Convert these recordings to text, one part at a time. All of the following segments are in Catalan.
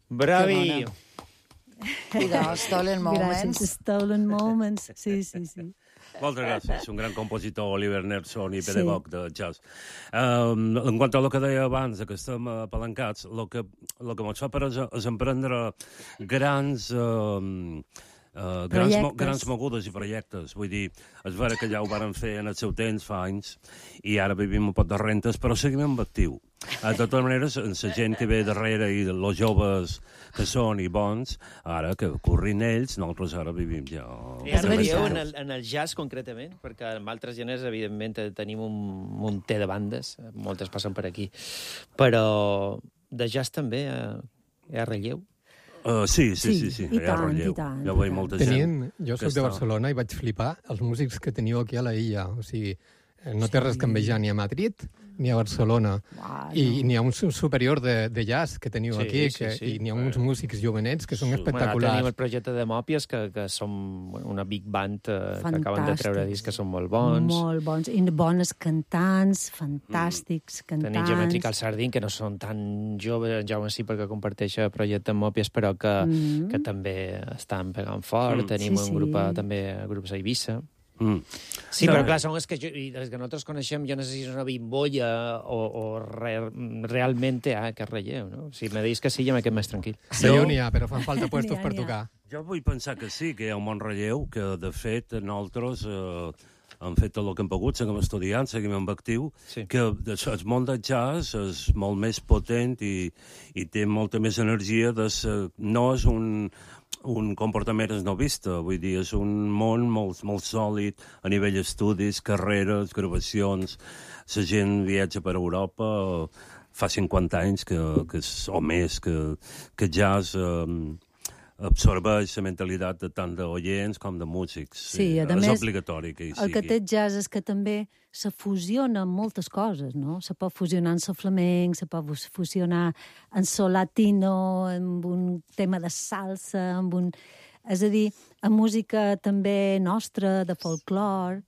Bravi! I de Stolen Moments. Gràcies, Stolen Moments. Sí. Moltes gràcies. Un gran compositor, Oliver Nelson, i pedagog de jazz. En quant a el que deia abans, que estem apalancats, el que ens fa és emprendre grans mogudes i projectes. Vull dir, és vera que ja ho varen fer en el seu temps, fa anys, i ara vivim un pot de rentes, però seguim en actiu. De totes maneres, la gent que ve darrere i els joves que són i bons, ara que corrin ells, nosaltres ara vivim ja... És relleu en el jazz, concretament, perquè en altres gèneres, evidentment, tenim un munter de bandes, moltes passen per aquí, però de jazz també hi ha relleu. Sí, i tant. Jo veig molta gent. Jo soc de Barcelona i vaig flipar els músics que teniu aquí a la illa. O sigui, no té res que envejar ni a Madrid ni a Barcelona. I n'hi ha un superior de jazz que teniu aquí, i n'hi ha uns músics jovenets que són espectaculars. Tenim el projecte de Mòpies, que som una big band que acaben de treure discs que són molt bons. Molt bons. I bones cantants, fantàstics cantants. Tenim Geometrical Sardine, que no són tan joves, Jaume sí, perquè comparteix el projecte amb Mòpies, però que també estan pegant fort. Tenim un grup, també grups a Eivissa. Sí, però clar, són els que nosaltres coneixem, jo no sé si és una bimbolla o realment hi ha aquest relleu, no? Si me dius que sí, ja me quedo més tranquil. Sí, n'hi ha, però fan falta puestos per tocar. Jo vull pensar que sí, que hi ha un bon relleu, que de fet nosaltres hem fet tot el que hem pogut, seguim estudiant, seguim en actiu, que el món del jazz és molt més potent i té molta més energia. No és un comportament esnovista, vull dir, és un món molt sòlid a nivell d'estudis, carreres, gravacions. La gent viatja per Europa, fa 50 anys o més que jazz absorbeix la mentalitat de tant d'oients com de músics. Sí, a més, és obligatori que hi sigui. El que té jazz és que també se fusiona amb moltes coses, no? Se pot fusionar amb el flamenc, se pot fusionar amb el latino, amb un tema de salsa, és a dir, amb música també nostra, de folclore.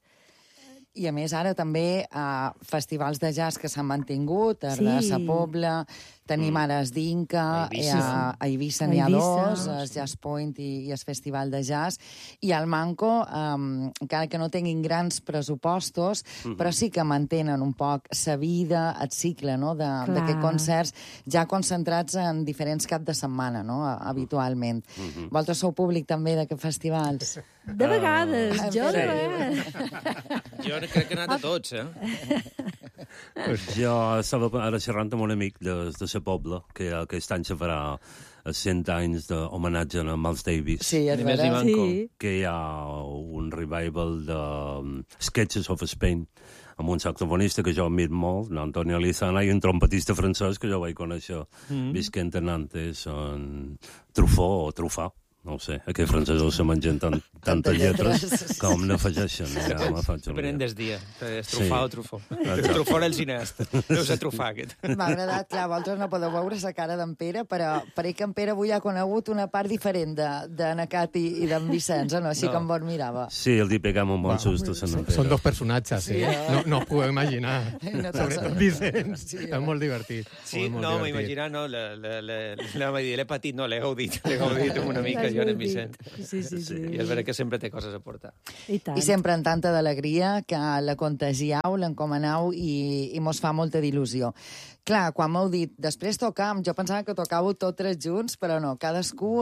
I a més ara també festivals de jazz que s'han mantingut, a Sa Pobla, tenim ara el Dinka, a Eivissa n'hi ha dos, el Jazz Point i el Festival de Jazz, i al Manco, encara que no tinguin grans pressupostos, però sí que mantenen un poc la vida, el cicle, no?, d'aquests concerts ja concentrats en diferents caps de setmana, no?, habitualment. Vosaltres sou públic també d'aquests festivals? De vegades, jo de vegades. Jo crec que he anat a tots, Jo estava ara xerrant amb un amic de Sa Pobla, que aquest any se farà 100 anys d'homenatge a Miles Davis. Sí, és veritat. Que hi ha un revival de Sketches of Spain, amb un saxofonista que jo admiro molt, Antonio Lizana, i un trompetista francès que jo vaig conèixer visquent a Nantes, Truffaut o Truffat. No ho sé, aquests francesos se mengen tantes lletres com n'afegeixen. Depenent del dia. És Truffat o Truffaut. Truffaut era el cineasta. Deu ser Truffat, aquest. M'ha agradat, clar, vosaltres no podeu veure la cara d'en Pere, però per que en Pere avui ha conegut una part diferent de Cat i d'en Vicenç, no? Així com vos mirava. Sí, el dia pegam un bon susto. Són dos personatges, sí. No ho puc imaginar. Sobretot Vicenç. És molt divertit. Sí, no, m'imaginar, no. L'he patit, no, l'he gaudit una mica. Jo en Vicent. Sí. I és vera que sempre té coses a portar. I sempre amb tanta d'alegria que la contagiau, l'encomanau i mos fa molta d'il·lusió. Clar, quan m'heu dit, després tocam, jo pensava que tocàveu tots tres junts, però no, cadascú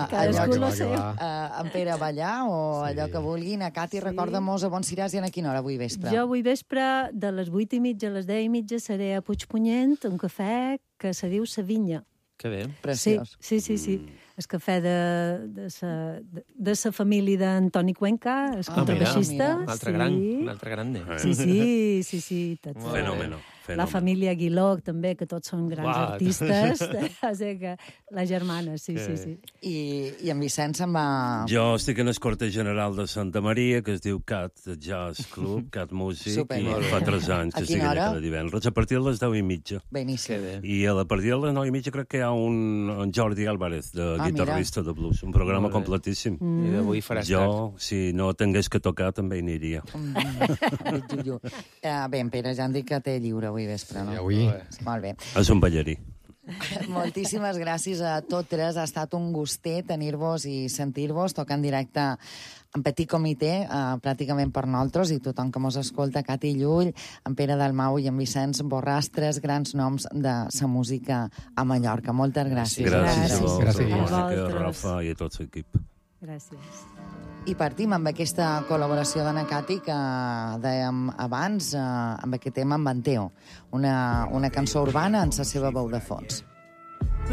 en Pere ballar o allò que vulguin. A Cati, recorda-mos a on seràs i a quina hora avui vespre? Jo avui vespre, de les 8:30 a les 10:30, seré a Puigpunyent, un cafè que se diu Sa Vinya. Que bé. Preciós. Sí. El cafè de sa família d'Antoni Cuenca, el contrabaixista. Un altre gran. Sí. Fenòmeno. La família Aguiló, també, que tots són grans artistes. Que la germana, sí. I en Vicenç se'n va... Jo estic en el quarter general de Santa Maria, que es diu Cat Jazz Club, Cat Music, i fa 3 anys que estic allà cada divendres, a partir de les 10:30. Beníssim. I a partir de les 9:30 crec que hi ha un Jordi Álvarez, guitarrista de blues, un programa completíssim. I avui faràs jo, si no tingués que tocar, també hi aniria. Bé, en Pere ja han dit que té lliure avui vespre, no? Sí, avui. Molt bé. És un ballarí. Moltíssimes gràcies a totes. Ha estat un gustet tenir-vos i sentir-vos. Toca en directe en petit comitè, pràcticament per nosaltres, i tothom que mos escolta, Cati Llull, en Pere Dalmau i en Vicenç Borràs, tres grans noms de la música a Mallorca. Moltes gràcies. Gràcies a vosaltres, Gràcies. Rafa i a tot l'equip. Gràcies. I partim amb aquesta col·laboració d'Anna Cati que dèiem abans, amb aquest tema amb Anteo, una cançó urbana en la seva veu de fons.